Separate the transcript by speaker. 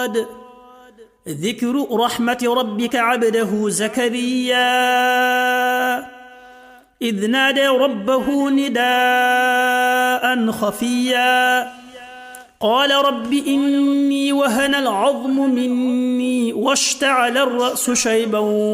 Speaker 1: ذكر رحمة ربك عبده زكريا إذ نادى ربه نداء خفيا قال رب إني وهن العظم مني واشتعل الرأس شيبا